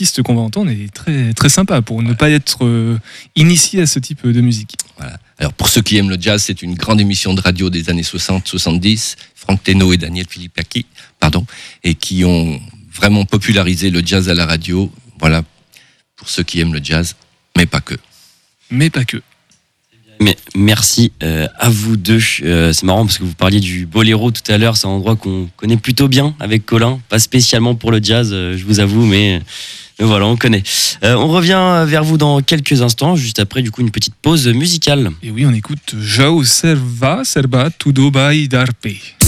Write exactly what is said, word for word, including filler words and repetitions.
l'artiste qu'on va entendre est très, très sympa pour ne pas être euh, initié à ce type de musique. Voilà. Alors pour ceux qui aiment le jazz, c'est une grande émission de radio des années soixante soixante-dix, Franck Teno et Daniel Philippaki, pardon, et qui ont vraiment popularisé le jazz à la radio. Voilà, pour ceux qui aiment le jazz, mais pas que. Mais pas que. Mais merci euh, à vous deux. Euh, c'est marrant parce que vous parliez du boléro tout à l'heure. C'est un endroit qu'on connaît plutôt bien avec Colin. Pas spécialement pour le jazz, euh, je vous avoue, mais, mais voilà, on connaît. Euh, on revient vers vous dans quelques instants, juste après du coup une petite pause musicale. Et oui, on écoute João Serva, Serba, Tudo Vai Dar Pé.